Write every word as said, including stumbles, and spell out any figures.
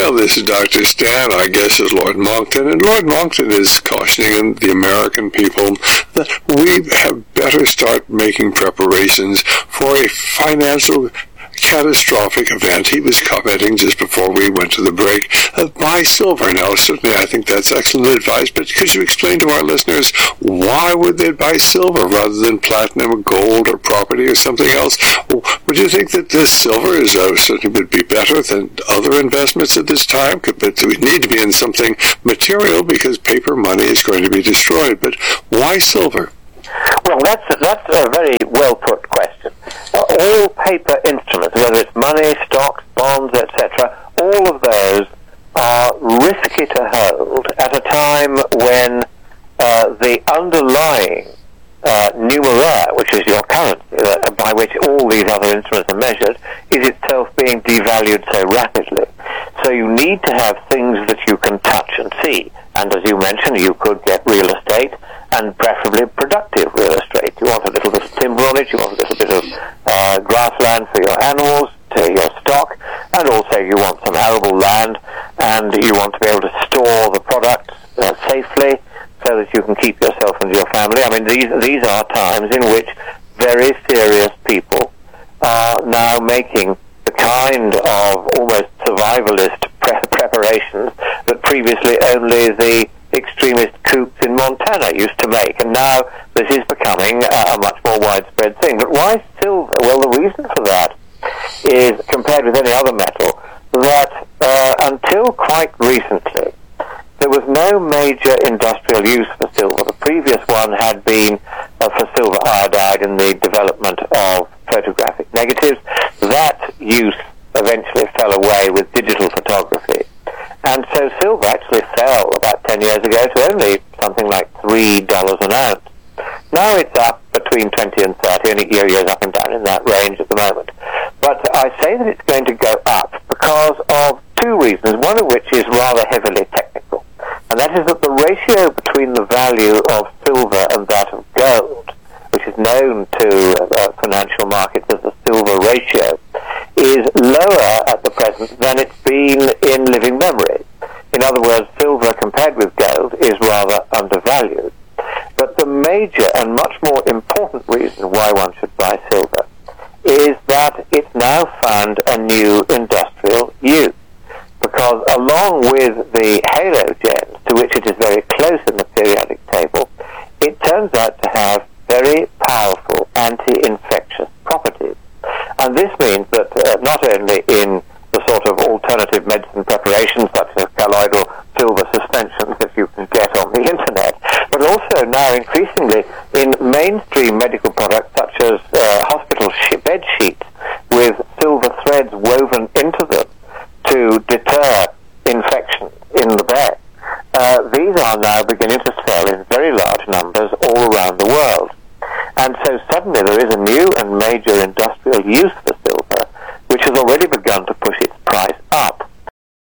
Well, this is Doctor Stan. Our guest is Lord Monckton, and Lord Monckton is cautioning the American people that we have better start making preparations for a financial catastrophic event. He was commenting just before we went to the break, uh, buy silver. Now, certainly I think that's excellent advice, but could you explain to our listeners why would they buy silver rather than platinum or gold or property or something else? Would you think that this silver is uh, certainly would be better than other investments at this time? But we need to be in something material because paper money is going to be destroyed. But why silver? Well, that's a, that's a very well put question. Uh, all paper instruments, whether it's money, stocks, bonds, et cetera, all of those are risky to hold at a time when uh, the underlying uh, numeraire, which is your currency, uh, by which all these other instruments are measured, is itself being devalued so rapidly. So you need to have things that you can touch and see. And as you mentioned, you could get real estate, and preferably productive real estate. You want a little bit of timber on it, you want a little bit of uh, grassland for your animals, to your stock, and also you want some arable land, and you want to be able to store the products uh, safely so that you can keep yourself and your family. I mean, these, these are times in which very serious people are now making the kind of almost survivalist pre- preparations that previously only the extremist coups in Montana used to make, and now this is becoming uh, a much more widespread thing. But why silver? Well, the reason for that is, compared with any other metal, that uh, until quite recently there was no major industrial use for silver. The previous one had been uh, for silver iodide in the development of photographic negatives. That use eventually fell away with digital photography. And so silver actually fell about ten years ago to only something like three dollars an ounce. Now it's up between twenty and thirty, and it goes up and down in that range at the moment. But I say that it's going to go up because of two reasons, one of which is rather heavily technical. And that is that the ratio between the value of silver and that of gold, which is known to uh, financial markets as the silver ratio, is lower at the present than it's been in living memory. In other words, silver compared with gold is rather undervalued. But the major and much more important reason why one should buy silver is that it's now found a new industrial use. Because along with the halogens, to which it is very close in the periodic table, it turns out to have very powerful anti-infectious properties. And this means that uh, not only in the sort of alternative medicine preparations such as colloidal silver suspensions that you can get on the internet, but also now increasingly in mainstream medical products such as uh, hospital sh- bed sheets with silver threads woven into them to deter infection in the bed. Uh, these are now beginning to sell in very large numbers all around the world. And so suddenly there is a new and major industrial use